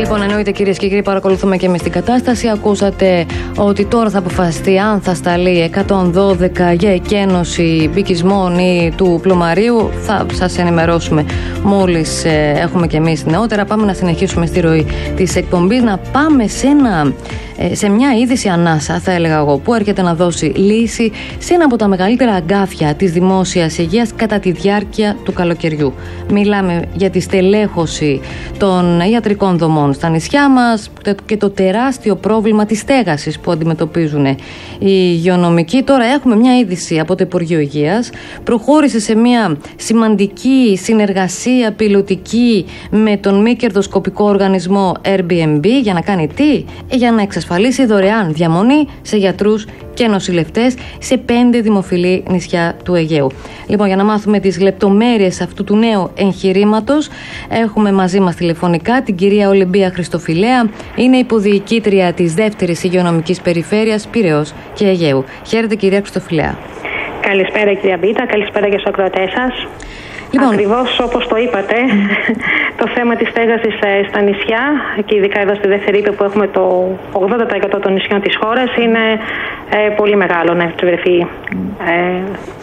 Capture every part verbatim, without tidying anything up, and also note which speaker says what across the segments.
Speaker 1: Λοιπόν, εννοείται κυρίες και κύριοι, παρακολουθούμε και εμείς την κατάσταση. Ακούσατε ότι τώρα θα αποφασιστεί αν θα σταλεί εκατόν δώδεκα για εκένωση μπικισμών ή του πλωμαρίου. Θα σας ενημερώσουμε μόλις ε, έχουμε και εμείς νεότερα. Πάμε να συνεχίσουμε στη ροή της εκπομπής. Να πάμε σε, ένα, ε, σε μια είδηση ανάσα, θα έλεγα εγώ, που έρχεται να δώσει λύση σε ένα από τα μεγαλύτερα αγκάθια της δημόσιας υγείας κατά τη διάρκεια του καλοκαιριού. Μιλάμε για τη στελέχωση των ιατρικών δομών στα νησιά μας και το τεράστιο πρόβλημα της στέγασης που αντιμετωπίζουν οι υγειονομικοί. Τώρα έχουμε μια είδηση από το Υπουργείο Υγείας. Προχώρησε σε μια σημαντική συνεργασία πιλωτική με τον μη κερδοσκοπικό οργανισμό Airbnb για να κάνει τι? Για να εξασφαλίσει δωρεάν διαμονή σε γιατρούς και νοσηλευτές σε πέντε δημοφιλή νησιά του Αιγαίου. Λοιπόν, για να μάθουμε τις λεπτομέρειες αυτού του νέου εγχειρήματος, έχουμε μαζί μας τηλεφωνικά την κυρία Ολυμπία Χριστοφιλέα. Είναι υποδιοικήτρια της δεύτερης υγειονομικής περιφέρειας Πειραιώς και Αιγαίου. Χαίρετε, κυρία Χριστοφιλέα.
Speaker 2: Καλησπέρα, κυρία Μπίτα. Καλησπέρα και στους ακροατές σας. Λοιπόν, ακριβώς όπως το είπατε, το θέμα της στέγασης στα νησιά και ειδικά εδώ στη δεύτερη ύπε που έχουμε το ογδόντα τοις εκατό των νησιών της χώρας είναι ε, πολύ μεγάλο να βρεθεί ε,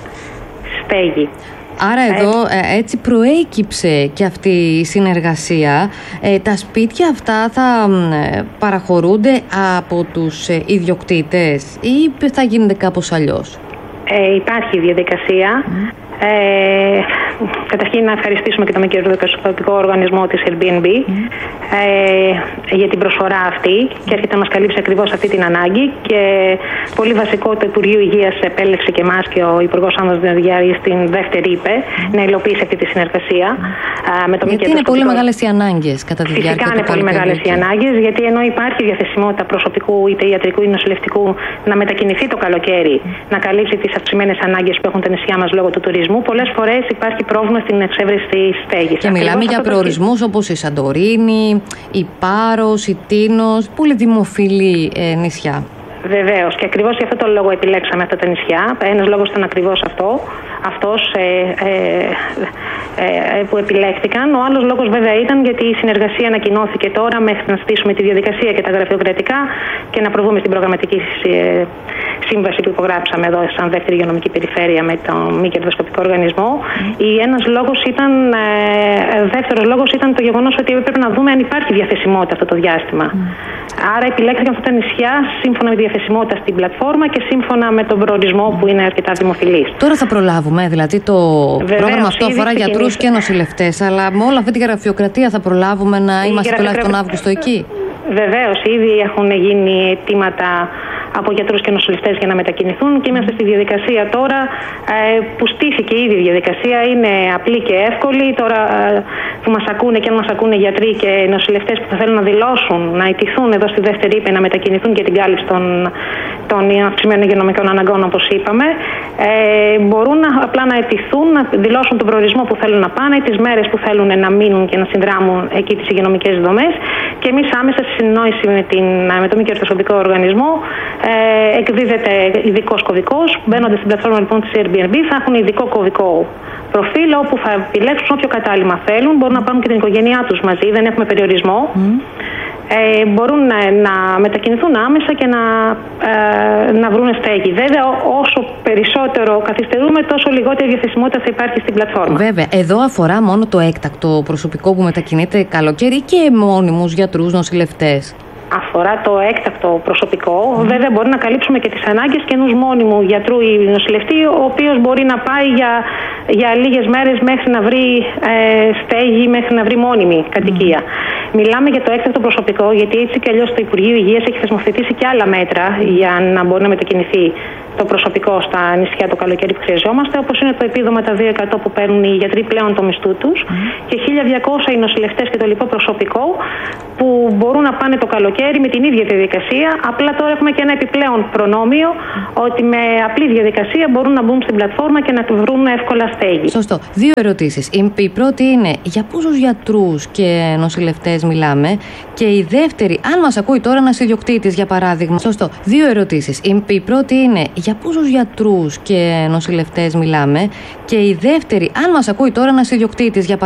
Speaker 2: στέγη.
Speaker 1: Άρα εδώ ε, έτσι προέκυψε και αυτή η συνεργασία. Ε, τα σπίτια αυτά θα ε, παραχωρούνται από τους ε, ιδιοκτήτες ή θα γίνεται κάπως αλλιώς?
Speaker 2: Ε, υπάρχει διαδικασία. Mm. Ε, καταρχήν να ευχαριστήσουμε και το μη κερδοσκοπικό οργανισμό της Airbnb mm. ε, για την προσφορά αυτή και έρχεται να μας καλύψει ακριβώς αυτή την ανάγκη. Και πολύ βασικό, το Υπουργείο Υγείας επέλεξε και εμάς και ο Υπουργός Άννας Διαδιάρη στην δεύτερη ΥΠΕ mm. να υλοποιήσει αυτή τη συνεργασία mm. με το μη κερδοσκοπικό. Γιατί είναι πολύ μεγάλες οι ανάγκες κατά τη διάρκεια του καλοκαιριού. Φυσικά είναι πολύ μεγάλες οι ανάγκες, γιατί ενώ υπάρχει διαθεσιμότητα προσωπικού είτε ιατρικού ή νοσηλευτικού να μετακινηθεί το καλοκαίρι mm. να καλύψει τις αυξημένες ανάγκες που έχουν τα νησιά μας λόγω του τουρισμού, πολλές φορές υπάρχει πρόβλημα στην εξέβρεση της στέγης. Και
Speaker 1: μιλάμε για προορισμούς το... όπως η Σαντορίνη, η Πάρος, η Τίνος, πολύ δημοφιλή ε, νησιά.
Speaker 2: Βεβαίως, και ακριβώς για αυτό το λόγο επιλέξαμε αυτά τα νησιά. Ένας λόγος ήταν ακριβώς αυτό, αυτός ε, ε, ε, που επιλέχθηκαν. Ο άλλος λόγος βέβαια ήταν γιατί η συνεργασία ανακοινώθηκε τώρα μέχρι να στήσουμε τη διαδικασία και τα γραφειοκρατικά και να προβούμε στην προγραμματική ε, σύμβαση που υπογράψαμε εδώ σαν δεύτερη υγειονομική περιφέρεια με τον μη κερδοσκοπικό οργανισμό. Mm. Ένας λόγος ήταν, ε, δεύτερος λόγος ήταν το γεγονός ότι έπρεπε να δούμε αν υπάρχει διαθεσιμότητα αυτό το διάστημα. Mm. Άρα επιλέξαμε αυτά τα νησιά σύμφωνα με τη διαθεσιμότητα στην πλατφόρμα και σύμφωνα με τον προορισμό που είναι αρκετά δημοφιλής. Τώρα θα προλάβουμε, δηλαδή το
Speaker 1: Βεβαίως, πρόγραμμα αυτό αφορά γιατρούς και νοσηλευτές, αλλά με όλη αυτή τη γραφειοκρατία θα προλάβουμε να η είμαστε τουλάχιστον Αύγουστο εκεί?
Speaker 2: Βεβαίως, ήδη έχουν γίνει αιτήματα από γιατρούς και νοσηλευτές για να μετακινηθούν και είμαστε στη διαδικασία τώρα ε, που στήθηκε ήδη η διαδικασία. Είναι απλή και εύκολη. Τώρα ε, που μας ακούνε και αν μας ακούνε γιατροί και νοσηλευτές που θα θέλουν να δηλώσουν, να αιτηθούν εδώ στη δεύτερη ΥΠΕ, να μετακινηθούν για την κάλυψη των, των αυξημένων υγειονομικών αναγκών, όπως είπαμε, ε, μπορούν να, απλά να αιτηθούν, να δηλώσουν τον προορισμό που θέλουν να πάνε, τις μέρες που θέλουν να μείνουν και να συνδράμουν εκεί τις υγειονομικές δομές. Και εμείς άμεσα στη συνεννόηση με, την, με το μη κερδοσκοπικό οργανισμό Ε, εκδίδεται ειδικός κωδικός. Μπαίνοντας στην πλατφόρμα λοιπόν της Airbnb θα έχουν ειδικό κωδικό προφίλ όπου θα επιλέξουν όποιο κατάλημα θέλουν. Μπορούν να πάρουν και την οικογένειά τους μαζί, δεν έχουμε περιορισμό. Mm. Ε, μπορούν να, να μετακινηθούν άμεσα και να, ε, να βρουν στέγη. Βέβαια, όσο περισσότερο καθυστερούμε, τόσο λιγότερη διαθεσιμότητα θα υπάρχει στην πλατφόρμα.
Speaker 1: Βέβαια, εδώ αφορά μόνο το έκτακτο προσωπικό που μετακινείται καλοκαίρι και μόνιμους γιατρούς, νοσηλευτές?
Speaker 2: Αφορά το έκτακτο προσωπικό. Mm. Βέβαια, μπορεί να καλύψουμε και τις ανάγκες και ενός μόνιμου γιατρού ή νοσηλευτή, ο οποίος μπορεί να πάει για, για λίγες μέρες μέχρι να βρει ε, στέγη, μέχρι να βρει μόνιμη κατοικία. Mm. Μιλάμε για το έκτακτο προσωπικό, γιατί έτσι κι αλλιώς το Υπουργείο Υγείας έχει θεσμοθετήσει και άλλα μέτρα για να μπορεί να μετακινηθεί το προσωπικό στα νησιά το καλοκαίρι που χρειαζόμαστε, όπως είναι το επίδομα τα δύο τοις εκατό που παίρνουν οι γιατροί πλέον το μισθού τους mm. και χίλια διακόσια οι νοσηλευτές και το λοιπό προσωπικό που μπορούν να πάνε το καλοκαίρι με την ίδια διαδικασία. Απλά τώρα έχουμε και ένα επιπλέον προνόμιο ότι με απλή διαδικασία μπορούν να μπουν στην πλατφόρμα και να βρουν εύκολα στέγη.
Speaker 1: Σωστό. Δύο ερωτήσεις. Η πρώτη είναι για πόσους γιατρούς και νοσηλευτές μιλάμε, και η δεύτερη, αν μας ακούει τώρα ένας ιδιοκτήτης για παράδειγμα. Σωστό. Δύο ερωτήσεις. Η πρώτη είναι για πόσους γιατρούς και νοσηλευτές μιλάμε, και η δεύτερη, αν μας ακούει τώρα ένας ιδιοκτήτης για παράδειγμα.